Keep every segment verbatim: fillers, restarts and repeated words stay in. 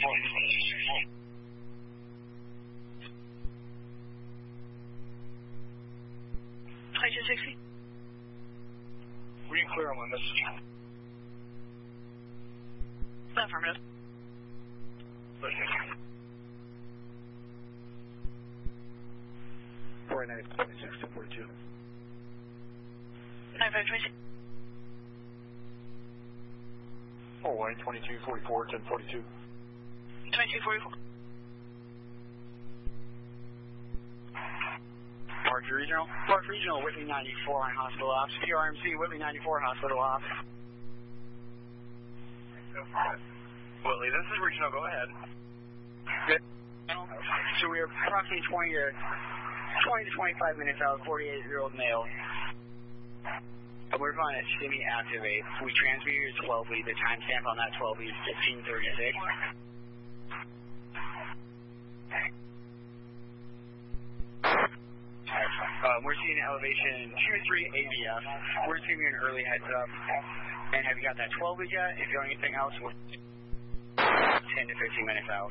twenty-two sixty. Green clear on my message. Affirmative. forty-nine, twenty-six, ten forty-two. nine five twenty-six. Oh, one, twenty-two, forty-four, ten forty-two. twenty-two forty-four. Park Regional. Park Regional, Whitley ninety-four on hospital ops. P R M C, Whitley ninety-four, hospital ops. Whitley, this is Regional, go ahead. Good. So we are approximately twenty to twenty to twenty-five minutes out, forty-eight-year-old male. And we're on at Simi Activate. We transmitted at twelve lead. The timestamp on that twelve lead is fifteen thirty-six. Um, we're seeing elevation two three A B F. We're seeing an early heads up. And have you got that twelve lead yet? If you want anything else, we're ten to fifteen minutes out.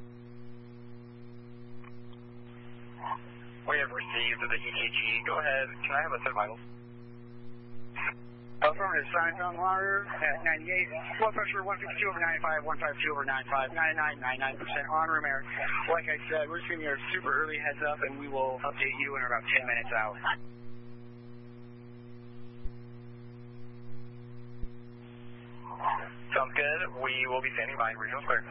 We have received the E K G. Go ahead. Can I have a set of vitals? Affirmative. Signs on water at ninety-eight. Blood pressure one fifty-two over ninety-five, one fifty-two over ninety-five, ninety-nine, ninety-nine percent on room air. Like I said, we're just giving you a super early heads up, and we will update you in about ten minutes out. Sounds good. We will be standing by. Regional clear.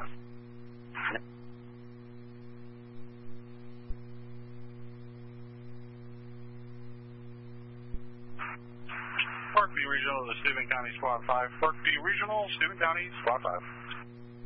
Park B Regional, the Steuben County Squad five. Park B Regional, Steuben County Squad five.